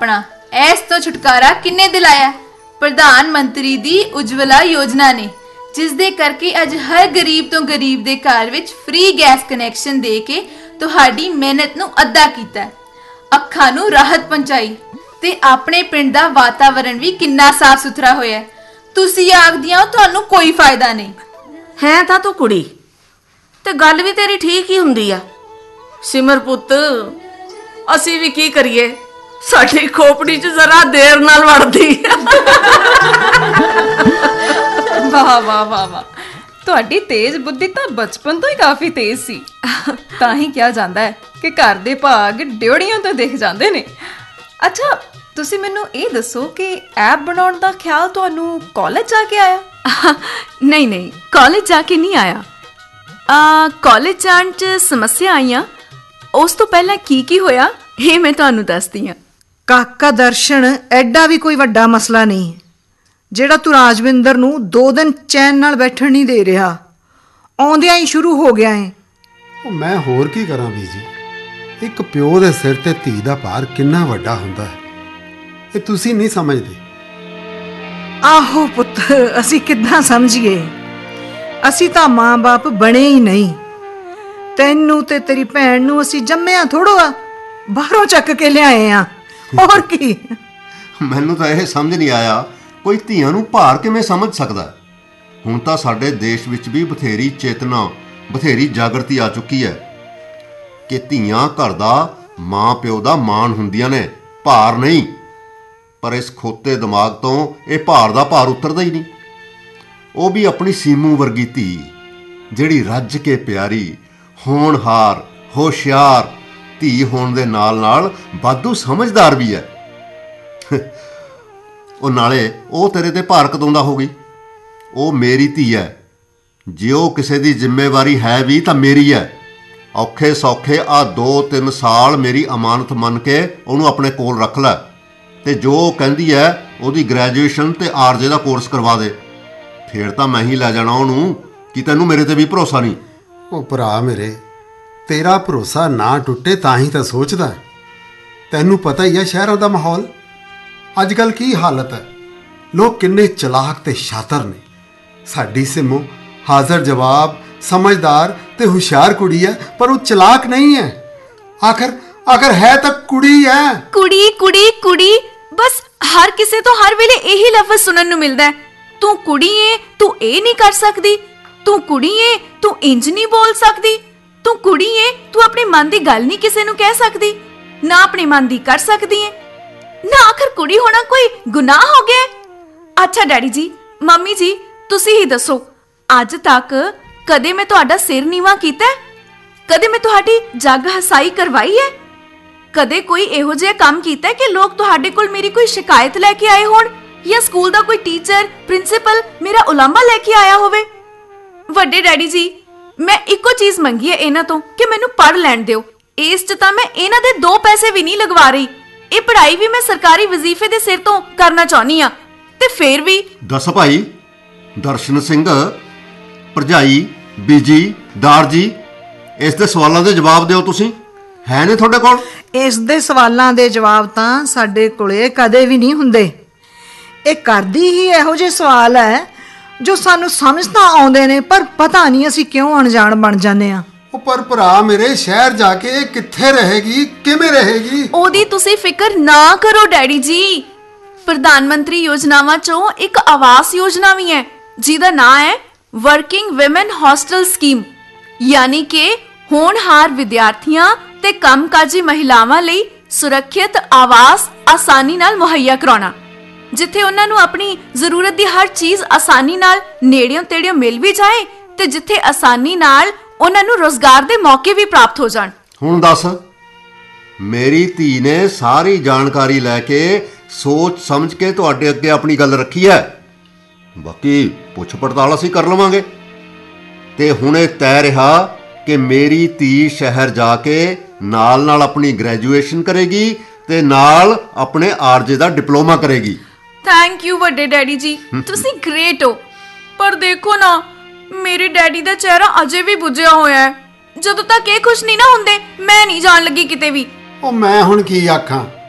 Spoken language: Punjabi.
अपना ऐस तो छुटकारा किन्ने दिलाया? प्रधान मंत्री दी उज्जवला योजना ने, जिस दे करके अज हर गरीब तो गरीब दे घर विच फ्री गैस कनैक्शन दे के तुहाडी मेहनत नूं अद्धा कीता, अखां नूं राहत पहुंचाई ते अपने पिंड दा वातावरण भी किन्ना साफ सुथरा होया। तुसीं आखदियां हो तुहानूं कोई फायदा नहीं है तां तू कुड़ी ते गल भी तेरी ठीक ही हुंदी आ। सिमर पुत्त असीं भी की करिए, साडी खोपड़ी च जरा देर नाल वड़दी। वाह वाह वाह वाह, ਤੁਹਾਡੀ ਤੇਜ਼ ਬੁੱਧੀ ਤਾਂ ਬਚਪਨ ਤੋਂ ਹੀ ਕਾਫੀ ਤੇਜ਼ ਸੀ। ਤਾਂ ਹੀ ਕਿਹਾ ਜਾਂਦਾ ਹੈ ਕਿ ਘਰ ਦੇ ਭਾਗ ਡਿਉੜੀਆਂ ਤੋਂ ਦਿਖ ਜਾਂਦੇ ਨੇ। ਅੱਛਾ, ਤੁਸੀਂ ਮੈਨੂੰ ਇਹ ਦੱਸੋ ਕਿ ਐਪ ਬਣਾਉਣ ਦਾ ਖਿਆਲ ਤੁਹਾਨੂੰ ਕਾਲਜ ਜਾ ਕੇ ਆਇਆ? ਨਹੀਂ ਨਹੀਂ, ਕਾਲਜ ਜਾ ਕੇ ਨਹੀਂ ਆਇਆ। ਕਾਲਜ ਜਾਣ 'ਚ ਸਮੱਸਿਆ ਆਈਆਂ। ਉਸ ਤੋਂ ਪਹਿਲਾਂ ਕੀ ਹੋਇਆ ਇਹ ਮੈਂ ਤੁਹਾਨੂੰ ਦੱਸਦੀ ਹਾਂ। ਕਾਕਾ ਦਰਸ਼ਨ ਐਡਾ ਵੀ ਕੋਈ ਵੱਡਾ ਮਸਲਾ ਨਹੀਂ ਜਿਹੜਾ ਤੂੰ ਰਾਜਵਿੰਦਰ ਨੂੰ 2 ਦਿਨ ਚੈਨ ਨਾਲ ਬੈਠਣ ਨਹੀਂ ਦੇ ਰਿਹਾ। ਆਉਂਦਿਆਂ ਹੀ ਸ਼ੁਰੂ ਹੋ ਗਿਆ ਹੈ। ਉਹ ਮੈਂ ਹੋਰ ਕੀ ਕਰਾਂ ਵੀ ਜੀ, ਇੱਕ ਪਿਓ ਦੇ ਸਿਰ ਤੇ ਧੀ ਦਾ ਭਾਰ ਕਿੰਨਾ ਵੱਡਾ ਹੁੰਦਾ ਹੈ, ਇਹ ਤੁਸੀਂ ਨਹੀਂ ਸਮਝਦੇ। ਆਹੋ ਪੁੱਤ, ਅਸੀਂ ਕਿੱਦਾਂ ਸਮਝੀਏ? ਅਸੀਂ ਤਾਂ ਮਾਂ-ਬਾਪ ਬਣੇ ਹੀ ਨਹੀਂ। ਤੈਨੂੰ ਤੇ ਤੇਰੀ ਭੈਣ ਨੂੰ ਅਸੀਂ ਜੰਮਿਆ ਥੋੜੋ ਆ, ਬਾਹਰੋਂ ਚੱਕ ਕੇ ਲਿਆਏ ਆ। ਹੋਰ ਕੀ? ਮੈਨੂੰ ਤਾਂ ਇਹ ਸਮਝ ਨਹੀਂ ਆਇਆ ਕੋਈ ਧੀਆਂ ਨੂੰ ਭਾਰ ਕਿਵੇਂ ਸਮਝ ਸਕਦਾ। ਹੁਣ ਤਾਂ ਸਾਡੇ ਦੇਸ਼ ਵਿੱਚ ਵੀ ਬਥੇਰੀ ਚੇਤਨਾ, ਬਥੇਰੀ ਜਾਗਰਤੀ ਆ ਚੁੱਕੀ ਹੈ ਕਿ ਧੀਆਂ ਘਰ ਦਾ ਮਾਂ ਪਿਓ ਦਾ ਮਾਣ ਹੁੰਦੀਆਂ ਨੇ, ਭਾਰ ਨਹੀਂ। ਪਰ ਇਸ ਖੋਤੇ ਦਿਮਾਗ ਤੋਂ ਇਹ ਭਾਰ ਦਾ ਭਾਰ ਉਤਰਦਾ ਹੀ ਨਹੀਂ। ਉਹ ਵੀ ਆਪਣੀ ਸੀਮੂ ਵਰਗੀ ਧੀ, ਜਿਹੜੀ ਰੱਜ ਕੇ ਪਿਆਰੀ, ਹੋਣਹਾਰ, ਹੋਸ਼ਿਆਰ ਧੀ ਹੋਣ ਦੇ ਨਾਲ ਨਾਲ ਵਾਧੂ ਸਮਝਦਾਰ ਵੀ ਹੈ। ਉਹ ਨਾਲੇ ਉਹ ਤੇਰੇ ਤੇ ਭਾਰ ਕਦੋਂ ਦਾ ਹੋ ਗਈ? ਉਹ ਮੇਰੀ ਧੀ ਹੈ। ਜੇ ਉਹ ਕਿਸੇ ਦੀ ਜ਼ਿੰਮੇਵਾਰੀ ਹੈ ਵੀ ਤਾਂ ਮੇਰੀ ਹੈ। ਔਖੇ ਸੌਖੇ ਆ 2-3 ਸਾਲ ਮੇਰੀ ਅਮਾਨਤ ਮੰਨ ਕੇ ਉਹਨੂੰ ਆਪਣੇ ਕੋਲ ਰੱਖ ਲੈ, ਤੇ ਜੋ ਉਹ ਕਹਿੰਦੀ ਹੈ ਉਹਦੀ ਗ੍ਰੈਜੂਏਸ਼ਨ ਤੇ ਆਰਜੇ ਦਾ ਕੋਰਸ ਕਰਵਾ ਦੇ। ਫੇਰ ਤਾਂ ਮੈਂ ਹੀ ਲੈ ਜਾਣਾ ਉਹਨੂੰ। ਕਿ ਤੈਨੂੰ ਮੇਰੇ ਤੇ ਵੀ ਭਰੋਸਾ ਨਹੀਂ? ਉਹ ਭਰਾ ਮੇਰੇ, ਤੇਰਾ ਭਰੋਸਾ ਨਾ ਟੁੱਟੇ ਤਾਂ ਹੀ ਤਾਂ ਸੋਚਦਾ। ਤੈਨੂੰ ਪਤਾ ਹੀ ਹੈ ਸ਼ਹਿਰਾਂ ਦਾ ਮਾਹੌਲ ਅੱਜ ਕੱਲ੍ਹ ਕੀ ਹਾਲਤ ਹੈ। ਲੋਕ ਕਿੰਨੇ ਚਲਾਕ ਤੇ ਸ਼ਾਤਰ ਨੇ। ਸਾਡੀ ਸਿਮੂ ਹਾਜ਼ਰ ਜਵਾਬ, ਸਮਝਦਾਰ ਤੇ ਹੁਸ਼ਿਆਰ ਕੁੜੀ ਹੈ, ਪਰ ਉਹ ਚਲਾਕ ਨਹੀਂ ਹੈ। ਆਖਰ ਹੈ ਤਾਂ ਕੁੜੀ ਹੈ। ਕੁੜੀ ਕੁੜੀ ਕੁੜੀ, ਬਸ ਹਰ ਕਿਸੇ ਤੋਂ ਹਰ ਵੇਲੇ ਇਹੀ ਲਫ਼ਜ਼ ਸੁਣਨ ਨੂੰ ਮਿਲਦਾ ਹੈ। ਤੂੰ ਕੁੜੀ ਏ, ਤੂੰ ਇਹ ਨਹੀਂ ਕਰ ਸਕਦੀ। ਤੂੰ ਕੁੜੀ ਏ, ਤੂੰ ਇੰਜ ਨਹੀਂ ਬੋਲ ਸਕਦੀ। ਤੂੰ ਕੁੜੀ ਏ, ਤੂੰ ਆਪਣੇ ਮਨ ਦੀ ਗੱਲ ਨਹੀਂ ਕਿਸੇ ਨੂੰ ਕਹਿ ਸਕਦੀ, ਨਾ ਆਪਣੇ ਮਨ ਦੀ ਕਰ ਸਕਦੀ ਏ। ਨਾ ਆਖਰ ਕੁੜੀ ਹੋਣਾ ਕੋਈ ਗੁਨਾਹ ਹੋ ਗਿਆ? ਅੱਛਾ ਡੈਡੀ ਜੀ, ਮੰਮੀ ਜੀ, ਤੁਸੀਂ ਹੀ ਦੱਸੋ, ਅੱਜ ਤੱਕ ਕਦੇ ਮੈਂ ਤੁਹਾਡਾ ਸਿਰ ਨੀਵਾਂ ਕੀਤਾ? ਕਦੇ ਮੈਂ ਤੁਹਾਡੀ ਜੱਗ ਹਸਾਈ ਕਰਵਾਈ ਹੈ? ਕਦੇ ਕੋਈ ਇਹੋ ਜਿਹਾ ਕੰਮ ਕੀਤਾ ਕਿ ਲੋਕ ਤੁਹਾਡੇ ਕੋਲ ਮੇਰੀ ਕੋਈ ਸ਼ਿਕਾਇਤ ਲੈ ਕੇ ਆਏ ਹੋਣ, ਜਾਂ ਸਕੂਲ ਦਾ ਕੋਈ ਟੀਚਰ, ਪ੍ਰਿੰਸੀਪਲ ਮੇਰਾ ਉਲਾਂਭਾ ਲੈ ਕੇ ਆਇਆ ਹੋਵੇ? ਵੱਡੇ ਡੈਡੀ ਜੀ, ਮੈਂ ਇੱਕੋ ਚੀਜ਼ ਮੰਗੀ ਹੈ ਇਹਨਾਂ ਤੋਂ ਕਿ ਮੈਨੂੰ ਪੜ੍ਹ ਲੈਣ ਦਿਓ। ਇਸ 'ਚ ਤਾਂ ਮੈਂ ਇਹਨਾਂ ਦੇ 2 ਪੈਸੇ ਵੀ ਨਹੀਂ ਲਗਵਾ ਰਹੀ। ਇਹ ਪੜ੍ਹਾਈ ਵੀ ਮੈਂ ਸਰਕਾਰੀ ਵਜ਼ੀਫੇ ਦੇ ਸਿਰ ਤੋਂ ਕਰਨਾ ਚਾਹੁੰਦੀ ਆ। ਤੇ ਫੇਰ ਵੀ ਦੱਸ ਭਾਈ ਦਰਸ਼ਨ ਸਿੰਘ, ਭਰਜਾਈ, ਬੀਜੀ, ਦਾਰ ਜੀ, ਇਸ ਦੇ ਸਵਾਲਾਂ ਦੇ ਜਵਾਬ ਦਿਓ। ਤੁਸੀਂ ਹੈ ਨੇ ਤੁਹਾਡੇ ਕੋਲ? ਇਸ ਦੇ ਸਵਾਲਾਂ ਦੇ ਜਵਾਬ ਤਾਂ ਸਾਡੇ ਕੋਲੇ ਕਦੇ ਵੀ ਨਹੀਂ ਹੁੰਦੇ। ਇਹ ਕਰਦੀ ਹੀ ਇਹੋ ਜਿਹੇ ਸਵਾਲ ਹੈ ਜੋ ਸਾਨੂੰ ਸਮਝ ਤਾਂ ਆਉਂਦੇ ਨੇ, ਪਰ ਪਤਾ ਨਹੀਂ ਅਸੀਂ ਕਿਉਂ ਅਣਜਾਣ ਬਣ ਜਾਂਦੇ ਆ। ਉਹ ਪਰ ਭਰਾ ਮੇਰੇ, ਸ਼ਹਿਰ ਜਾ ਕੇ ਕਿੱਥੇ ਰਹੇਗੀ, ਕਿਵੇਂ ਰਹੇਗੀ? ਉਹਦੀ ਤੁਸੀਂ ਫਿਕਰ ਨਾ ਕਰੋ ਡੈਡੀ ਜੀ। ਪ੍ਰਧਾਨ ਮੰਤਰੀ ਯੋਜਨਾਵਾਂ ਚੋਂ ਇੱਕ ਆਵਾਸ ਯੋਜਨਾ ਵੀ ਹੈ ਜਿਹਦਾ ਨਾਂ ਹੈ ਵਰਕਿੰਗ ਵਿਮਨ ਹੋਸਟਲ ਸਕੀਮ, ਯਾਨੀ ਕਿ ਹੋਣਹਾਰ ਵਿਦਿਆਰਥੀਆਂ ਤੇ ਕੰਮਕਾਜੀ ਮਹਿਲਾਵਾਂ ਲਈ ਸੁਰੱਖਿਅਤ ਆਵਾਸ ਆਸਾਨੀ ਨਾਲ ਮੁਹੱਈਆ ਕਰਾਉਣਾ, ਜਿੱਥੇ ਉਹਨਾਂ ਨੂੰ ਆਪਣੀ ਜ਼ਰੂਰਤ ਦੀ ਹਰ ਚੀਜ਼ ਆਸਾਨੀ ਨਾਲ ਨੇੜਿਓਂ ਤੇੜਿਓਂ ਮਿਲ ਵੀ ਜਾਏ ਤੇ ਜਿੱਥੇ ਆਸਾਨੀ ਨਾਲ ਉਹਨਾਂ ਨੂੰ ਰੋਜ਼ਗਾਰ ਦੇ ਮੌਕੇ ਵੀ ਪ੍ਰਾਪਤ ਹੋ ਜਾਣ। ਹੁਣ ਦੱਸ, ਮੇਰੀ ਧੀ ਨੇ ਸਾਰੀ ਜਾਣਕਾਰੀ ਲੈ ਕੇ ਸੋਚ ਸਮਝ ਕੇ ਤੁਹਾਡੇ ਅੱਗੇ ਆਪਣੀ ਗੱਲ ਰੱਖੀ ਹੈ। ਬਾਕੀ ਪੁੱਛ ਪੜਤਾਲ ਅਸੀਂ ਕਰ ਲਵਾਂਗੇ। ਤੇ ਹੁਣ ਇਹ ਤੈਅ ਰਿਹਾ ਕਿ ਮੇਰੀ ਧੀ ਸ਼ਹਿਰ ਜਾ ਕੇ ਨਾਲ ਆਪਣੀ ਗ੍ਰੈਜੂਏਸ਼ਨ ਕਰੇਗੀ ਤੇ ਨਾਲ ਆਪਣੇ ਆਰਜੇ ਦਾ ਡਿਪਲੋਮਾ ਕਰੇਗੀ। ਥੈਂਕ ਯੂ ਵੱਡੇ ਡੈਡੀ ਜੀ, ਤੁਸੀਂ ਗ੍ਰੇਟ ਹੋ। ਪਰ ਦੇਖੋ ਨਾ, ਮੇਰੇ ਡੈਡੀ ਦਾ ਚਿਹਰਾ ਅਜੇ ਵੀ ਬੁੱਝਿਆ ਹੋਇਆ ਹੈ। ਜਦੋਂ ਤੱਕ ਇਹ ਖੁਸ਼ ਨਹੀਂ ਨਾ ਹੁੰਦੇ, ਮੈਂ ਨਹੀਂ ਜਾਣ ਲੱਗੀ ਕਿਤੇ ਵੀ। ਉਹ ਮੈਂ ਹੁਣ ਕੀ ਆਖਾਂ,